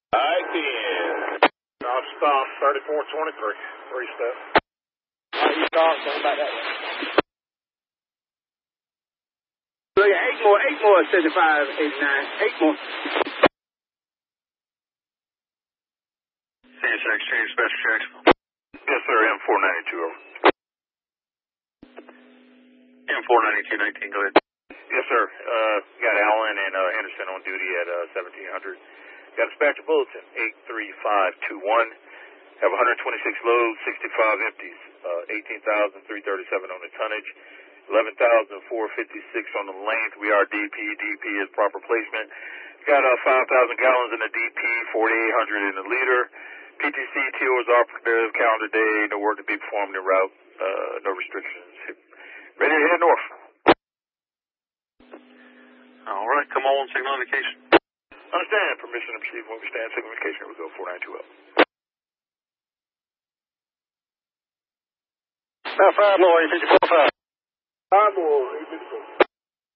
I can. I'll stop 3423. 3-step. You start, going back that way. So yeah, 8 more 75, 89. 8 more. Senior Exchange Special Jacksonville. Yes, sir. M492 over. M49219, go ahead. Yes, sir. Got Allen and Anderson on duty at 1700. Got a dispatcher bulletin 83521. Have 126 loads, 65 empties, 18,337 on the tonnage, 11,456 on the length. We are DP. DP is proper placement. Got 5,000 gallons in the DP, 4,800 in the liter. PTC TO is operative, calendar day, no work to be performed en route, no restrictions. Ready to head north. All right, come on, signal indication. Understand, permission to proceed when we stand, signal indication, here we go, 492 up. Now 5 more, 854. 5 more, 854.